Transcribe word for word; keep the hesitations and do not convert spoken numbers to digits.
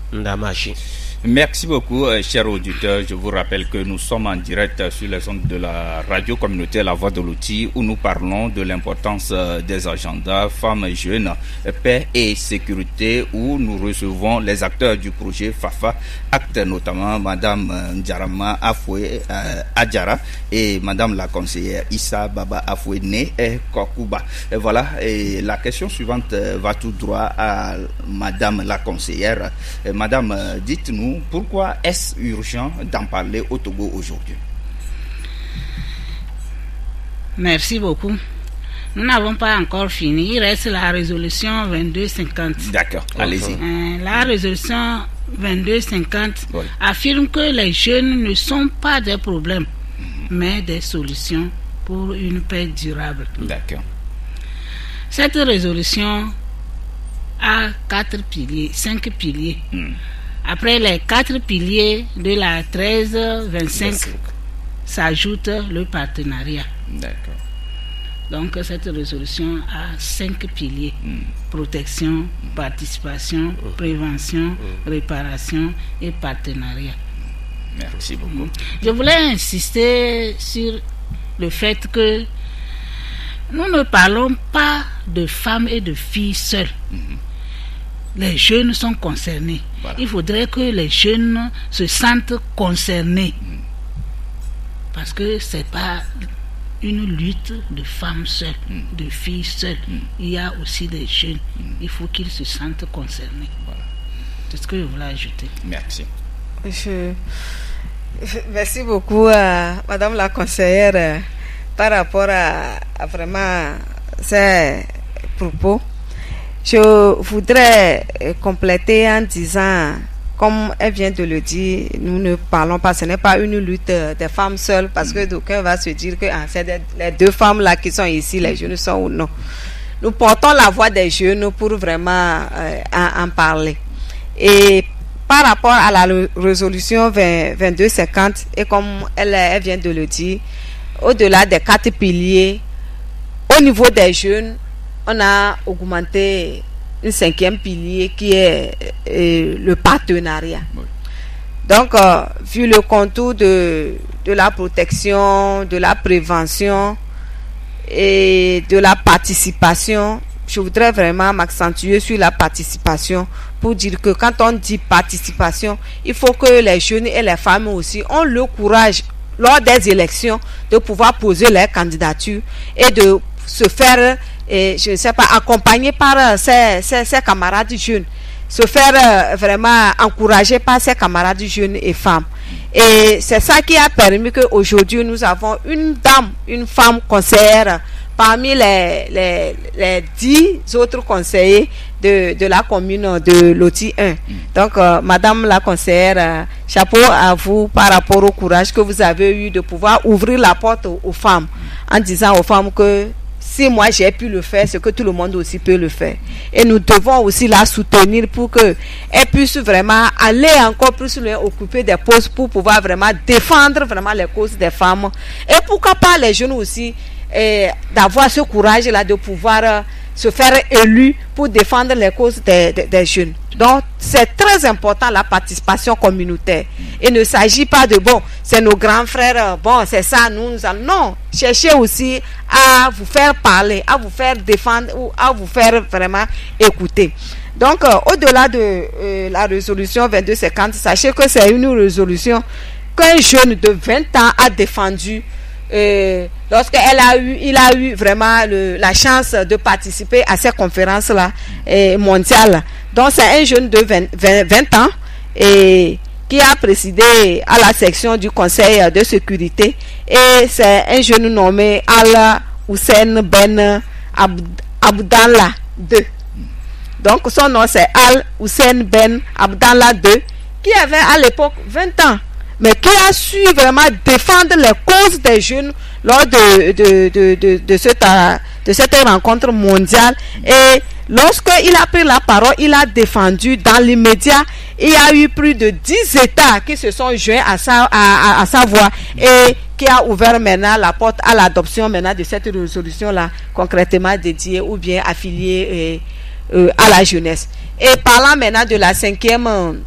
Ndamachi. Merci beaucoup, euh, chers auditeurs. Je vous rappelle que nous sommes en direct sur les ondes de la radio communautaire La Voix de l'Outil, où nous parlons de l'importance euh, des agendas femmes et jeunes, paix et sécurité, où nous recevons les acteurs du projet FAFA, acte notamment Madame Ndjarama Afoué euh, Adjara et Madame la conseillère Issa Baba Afoué Né et Kokuba. Et voilà, et la question suivante euh, va tout droit à Madame la conseillère. Et Madame, euh, dites-nous, pourquoi est-ce urgent d'en parler au Togo aujourd'hui? Merci beaucoup. Nous n'avons pas encore fini. Il reste la résolution vingt-deux cinquante. D'accord, allez-y. Euh, la résolution vingt-deux cinquante oui. affirme que les jeunes ne sont pas des problèmes, mm-hmm. mais des solutions pour une paix durable. D'accord. Cette résolution a quatre piliers, cinq piliers. Mm. Après les quatre piliers de la treize vingt-cinq s'ajoute le partenariat. D'accord. Donc cette résolution a cinq piliers. Mm. Protection, mm. participation, mm. prévention, mm. réparation et partenariat. Merci beaucoup. Mm. Je voulais insister sur le fait que nous ne parlons pas de femmes et de filles seules. Mm-hmm. Les jeunes sont concernés. Voilà. Il faudrait que les jeunes se sentent concernés. Mm. Parce que ce n'est pas une lutte de femmes seules, mm. de filles seules. Mm. Il y a aussi des jeunes. Mm. Il faut qu'ils se sentent concernés. Voilà. C'est ce que je voulais ajouter. Merci. Je... Merci beaucoup à Madame la conseillère euh, par rapport à, à vraiment ces propos. Je voudrais compléter en disant, comme elle vient de le dire, nous ne parlons pas, ce n'est pas une lutte des femmes seules, parce que d'aucuns va se dire que ah, c'est des, les deux femmes là qui sont ici, les jeunes sont ou non. Nous portons la voix des jeunes pour vraiment euh, en, en parler. Et par rapport à la résolution vingt-deux cinquante, et comme elle, elle vient de le dire, au-delà des quatre piliers, au niveau des jeunes, on a augmenté un cinquième pilier qui est euh, le partenariat. Oui. Donc, euh, vu le contour de, de la protection, de la prévention et de la participation, je voudrais vraiment m'accentuer sur la participation pour dire que quand on dit participation, il faut que les jeunes et les femmes aussi ont le courage lors des élections de pouvoir poser leur candidature et de se faire et je ne sais pas, accompagné par ses, ses, ses camarades jeunes, se faire euh, vraiment encourager par ses camarades jeunes et femmes. Et c'est ça qui a permis qu'aujourd'hui nous avons une dame, une femme conseillère parmi les, les, les dix autres conseillers de, de la commune de Loti un. Donc, euh, Madame la conseillère, euh, chapeau à vous par rapport au courage que vous avez eu de pouvoir ouvrir la porte aux, aux femmes en disant aux femmes que si moi j'ai pu le faire, c'est que tout le monde aussi peut le faire. Et nous devons aussi la soutenir pour qu'elle puisse vraiment aller encore plus loin, occuper des postes pour pouvoir vraiment défendre vraiment les causes des femmes. Et pourquoi pas les jeunes aussi, eh, d'avoir ce courage-là de pouvoir euh, se faire élu pour défendre les causes des, des, des jeunes. Donc, c'est très important la participation communautaire. Il ne s'agit pas de, bon, c'est nos grands frères, bon, c'est ça, nous, nous allons. Non, cherchez aussi à vous faire parler, à vous faire défendre ou à vous faire vraiment écouter. Donc, euh, au-delà de euh, la résolution vingt-deux cinquante, sachez que c'est une résolution qu'un jeune de vingt ans a défendue. Euh, lorsqu'elle a eu, il a eu vraiment le, la chance de participer à ces conférences-là euh, mondiales. Donc c'est un jeune de vingt, vingt, vingt ans et qui a présidé à la section du Conseil de sécurité, et c'est un jeune nommé Al Hussein Ben Ab, Abdallah deux. Donc son nom c'est Al Hussein Ben Abdallah deux, qui avait à l'époque vingt ans, mais qui a su vraiment défendre les causes des jeunes lors de, de, de, de, de, cette, de cette rencontre mondiale. Et lorsqu'il a pris la parole, il a défendu dans l'immédiat. Il y a eu plus de dix États qui se sont joints à sa, à, à, à sa voix et qui a ouvert maintenant la porte à l'adoption maintenant de cette résolution-là, concrètement dédiée ou bien affiliée euh, euh, à la jeunesse. Et parlant maintenant de la cinquième